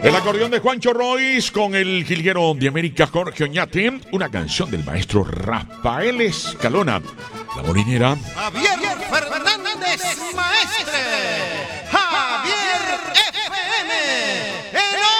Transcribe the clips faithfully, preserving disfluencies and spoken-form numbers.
El acordeón de Juancho Royce con el jilguero de América Jorge Oñate, una canción del maestro Rafael Escalona. La molinera. Javier Fernández, maestre. Javier F M.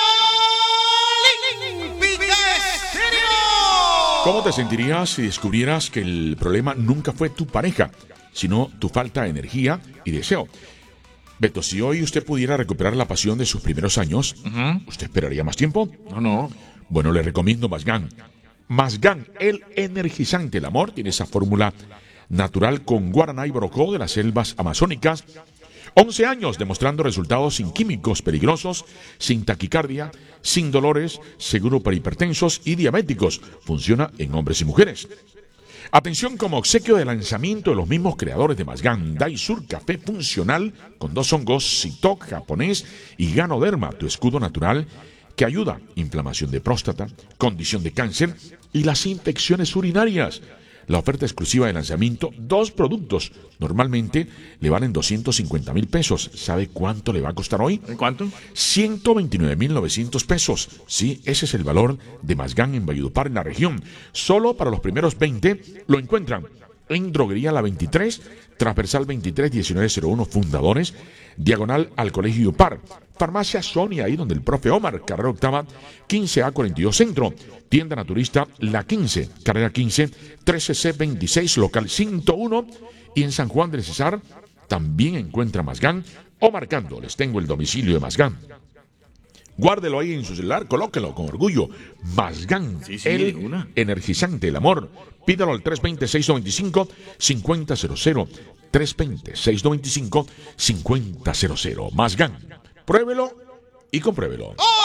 El Olímpica Estéreo. ¿Cómo te sentirías si descubrieras que el problema nunca fue tu pareja, sino tu falta de energía y deseo? Beto, si hoy usted pudiera recuperar la pasión de sus primeros años, uh-huh. ¿usted esperaría más tiempo? No, no. Bueno, le recomiendo Masgan. Masgan, el energizante del amor, tiene esa fórmula natural con guaraná y borocó de las selvas amazónicas. once años demostrando resultados sin químicos peligrosos, sin taquicardia, sin dolores, seguro para hipertensos y diabéticos. Funciona en hombres y mujeres. Atención, como obsequio de lanzamiento de los mismos creadores de Masgan, Daisur Café Funcional con dos hongos, Citok japonés y Ganoderma, tu escudo natural que ayuda inflamación de próstata, condición de cáncer y las infecciones urinarias. La oferta exclusiva de lanzamiento, dos productos, normalmente le valen doscientos cincuenta mil pesos. ¿Sabe cuánto le va a costar hoy? ¿Cuánto? ciento veintinueve mil novecientos pesos. Sí, ese es el valor de Masgan en Valledupar, en la región. Solo para los primeros veinte lo encuentran en Droguería La veintitrés, Transversal veintitrés diecinueve cero uno Fundadores, diagonal al Colegio Upar. Farmacia Sonia, ahí donde el profe Omar, carrera octava, quince A cuarenta y dos Centro. Tienda Naturista La quince, carrera quince, trece C veintiséis, local ciento uno. Y en San Juan del Cesar también encuentra Masgan, o marcando, les tengo el domicilio de Masgan. Guárdelo ahí en su celular, colóquelo con orgullo. Masgan, sí, sí, el una. energizante del amor. Pídalo al tres dos cero, seis dos cinco, cinco cero cero cero. tres dos cero, seis dos cinco, cinco cero cero cero. Masgan. Pruébelo y compruébelo. ¡Oh!